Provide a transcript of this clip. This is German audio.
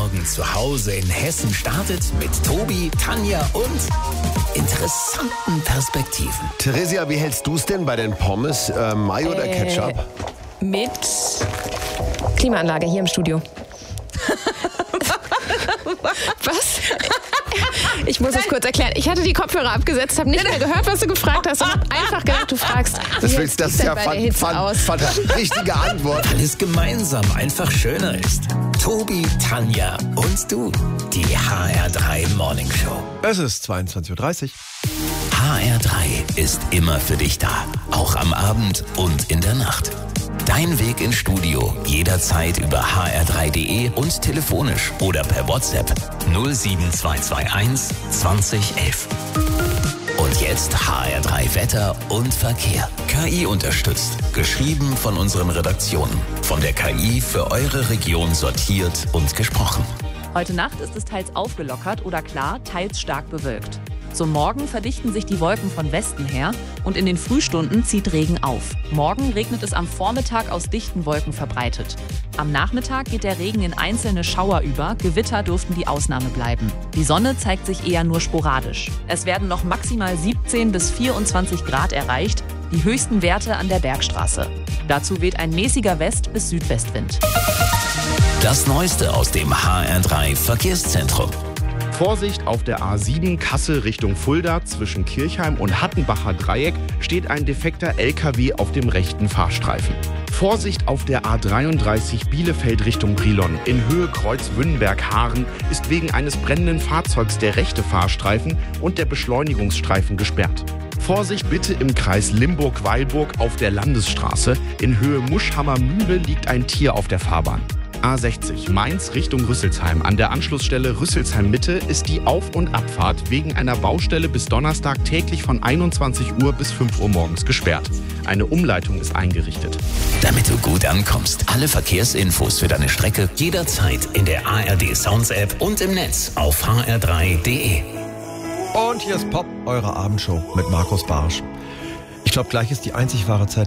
Morgen zu Hause in Hessen startet mit Tobi, Tanja und interessanten Perspektiven. Theresia, wie hältst du es denn bei den Pommes? Mayo oder Ketchup? Mit Klimaanlage hier im Studio. Was? Ich muss es kurz erklären. Ich hatte die Kopfhörer abgesetzt, habe nicht mehr gehört, was du gefragt hast und habe einfach gedacht, du fragst, Das wie ist hältst du ja denn bei der Hitze aus? richtige Antwort. Alles gemeinsam einfach schöner ist. Tobi, Tanja und du. Die HR3 Morning Show. Es ist 22.30 Uhr. HR3 ist immer für dich da. Auch am Abend und in der Nacht. Dein Weg ins Studio jederzeit über hr3.de und telefonisch oder per WhatsApp 07221 2011. Und jetzt HR3 Wetter und Verkehr. KI unterstützt. Geschrieben von unseren Redaktionen. Von der KI für eure Region sortiert und gesprochen. Heute Nacht ist es teils aufgelockert oder klar, teils stark bewölkt. Zum Morgen verdichten sich die Wolken von Westen her und in den Frühstunden zieht Regen auf. Morgen regnet es am Vormittag aus dichten Wolken verbreitet. Am Nachmittag geht der Regen in einzelne Schauer über, Gewitter dürften die Ausnahme bleiben. Die Sonne zeigt sich eher nur sporadisch. Es werden noch maximal 17 bis 24 Grad erreicht, die höchsten Werte an der Bergstraße. Dazu weht ein mäßiger West- bis Südwestwind. Das Neueste aus dem HR3 Verkehrszentrum. Vorsicht, auf der A7 Kassel Richtung Fulda zwischen Kirchheim und Hattenbacher Dreieck steht ein defekter LKW auf dem rechten Fahrstreifen. Vorsicht, auf der A33 Bielefeld Richtung Brilon in Höhe Kreuz Wünnenberg-Haaren ist wegen eines brennenden Fahrzeugs der rechte Fahrstreifen und der Beschleunigungsstreifen gesperrt. Vorsicht bitte im Kreis Limburg-Weilburg auf der Landesstraße. In Höhe Muschhammer-Mühle liegt ein Tier auf der Fahrbahn. A60 Mainz Richtung Rüsselsheim. An der Anschlussstelle Rüsselsheim-Mitte ist die Auf- und Abfahrt wegen einer Baustelle bis Donnerstag täglich von 21 Uhr bis 5 Uhr morgens gesperrt. Eine Umleitung ist eingerichtet. Damit du gut ankommst. Alle Verkehrsinfos für deine Strecke jederzeit in der ARD Sounds App und im Netz auf hr3.de. Und hier ist Pop, eure Abendshow mit Markus Barsch. Ich glaube, gleich ist die einzig wahre Zeit